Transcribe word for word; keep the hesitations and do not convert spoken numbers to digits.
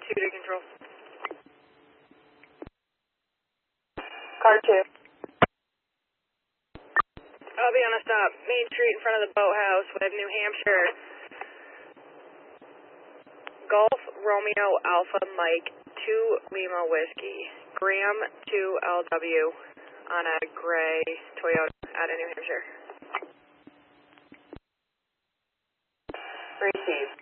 two to control. Car two. I'll be on a stop. Main Street in front of the boathouse with New Hampshire. Golf Romeo Alpha Mike two Lima Whiskey. Graham two L W on a gray Toyota out of New Hampshire. Receive.